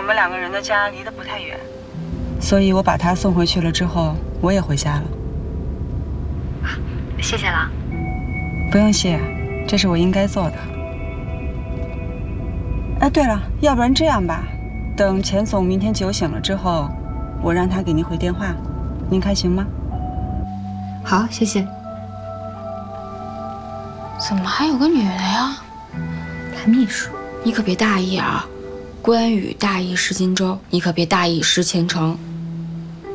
们2个人的家离得不太远，所以我把他送回去了之后，我也回家了。 谢谢了。 不用谢，这是我应该做的。哎，对了，要不然这样吧，等钱总明天酒醒了之后，我让他给您回电话，您看行吗？ 好，谢谢。 怎么还有个女的呀？ 他秘书。 你可别大意啊！关羽大意失荆州，你可别大意失前程。